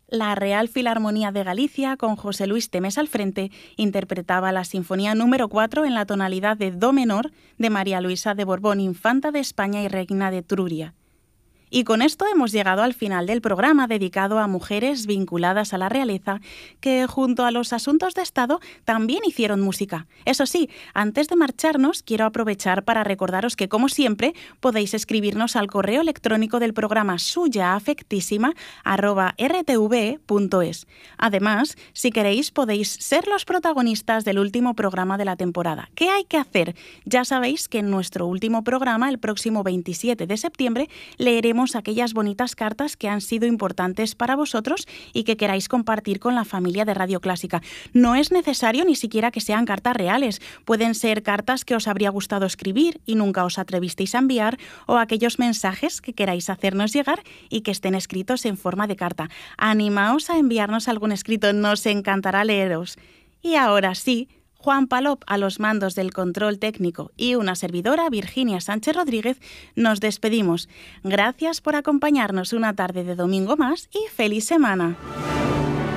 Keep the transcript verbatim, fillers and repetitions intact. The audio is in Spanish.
La Real Filarmonía de Galicia, con José Luis Temes al frente, interpretaba la Sinfonía número cuatro en la tonalidad de Do menor de María Luisa de Borbón, infanta de España y reina de Etruria. Y con esto hemos llegado al final del programa dedicado a mujeres vinculadas a la realeza que, junto a los asuntos de Estado, también hicieron música. Eso sí, antes de marcharnos, quiero aprovechar para recordaros que, como siempre, podéis escribirnos al correo electrónico del programa suyaafectísima arroba r t v e punto es. Además, si queréis, podéis ser los protagonistas del último programa de la temporada. ¿Qué hay que hacer? Ya sabéis que en nuestro último programa, el próximo veintisiete de septiembre, leeremos aquellas bonitas cartas que han sido importantes para vosotros y que queráis compartir con la familia de Radio Clásica. No es necesario ni siquiera que sean cartas reales. Pueden ser cartas que os habría gustado escribir y nunca os atrevisteis a enviar, o aquellos mensajes que queráis hacernos llegar y que estén escritos en forma de carta. Animaos a enviarnos algún escrito, nos encantará leeros. Y ahora sí, Juan Palop a los mandos del control técnico y una servidora, Virginia Sánchez Rodríguez, nos despedimos. Gracias por acompañarnos una tarde de domingo más y feliz semana.